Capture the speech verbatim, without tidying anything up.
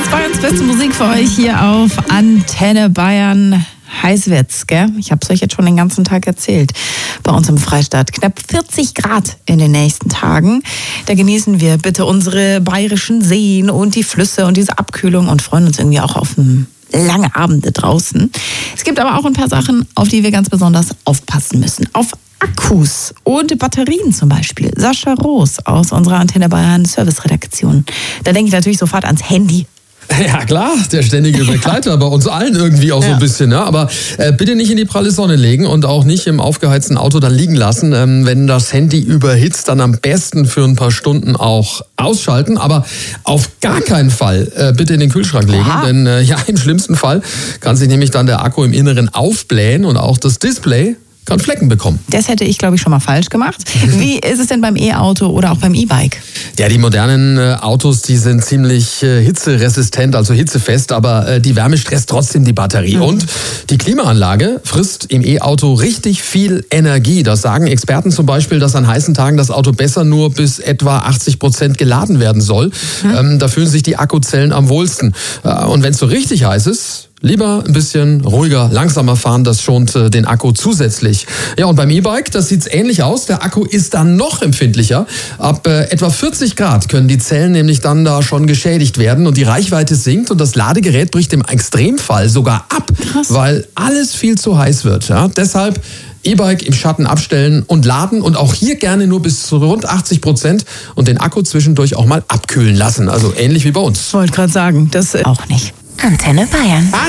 jetzt Bayerns beste Musik für euch hier auf Antenne Bayern. Heiß wird's, gell? Ich habe es euch jetzt schon den ganzen Tag erzählt. Bei uns im Freistaat knapp vierzig Grad in den nächsten Tagen. Da genießen wir bitte unsere bayerischen Seen und die Flüsse und diese Abkühlung und freuen uns irgendwie auch auf lange Abende draußen. Es gibt aber auch ein paar Sachen, auf die wir ganz besonders aufpassen müssen. Auf Akkus und Batterien zum Beispiel. Sascha Roos aus unserer Antenne Bayern Service-Redaktion. Da denke ich natürlich sofort ans Handy. Ja klar, der ständige Begleiter bei uns allen irgendwie auch so ein bisschen. Ja. Aber äh, bitte nicht in die pralle Sonne legen und auch nicht im aufgeheizten Auto dann liegen lassen. Ähm, wenn das Handy überhitzt, dann am besten für ein paar Stunden auch ausschalten. Aber auf gar keinen Fall äh, bitte in den Kühlschrank legen. Aha. Denn äh, ja, im schlimmsten Fall kann sich nämlich dann der Akku im Inneren aufblähen und auch das Display kann Flecken bekommen. Das hätte ich, glaube ich, schon mal falsch gemacht. Wie ist es denn beim E-Auto oder auch beim E-Bike? Ja, die modernen äh, Autos, die sind ziemlich äh, hitzeresistent, also hitzefest, aber äh, die Wärme stresst trotzdem die Batterie. Mhm. Und die Klimaanlage frisst im E-Auto richtig viel Energie. Das sagen Experten zum Beispiel, dass an heißen Tagen das Auto besser nur bis etwa achtzig Prozent geladen werden soll. Mhm. Ähm, da fühlen sich die Akkuzellen am wohlsten. Äh, und wenn es so richtig heiß ist, lieber ein bisschen ruhiger, langsamer fahren, das schont äh, den Akku zusätzlich. Ja, und beim E-Bike, das sieht's ähnlich aus. Der Akku ist dann noch empfindlicher. Ab äh, etwa vierzig Grad können die Zellen nämlich dann da schon geschädigt werden und die Reichweite sinkt und das Ladegerät bricht im Extremfall sogar ab, Krass. Weil alles viel zu heiß wird. Ja, deshalb E-Bike im Schatten abstellen und laden und auch hier gerne nur bis zu rund achtzig Prozent und den Akku zwischendurch auch mal abkühlen lassen. Also ähnlich wie bei uns. Ich wollte gerade sagen, das auch nicht. Antenne Bayern.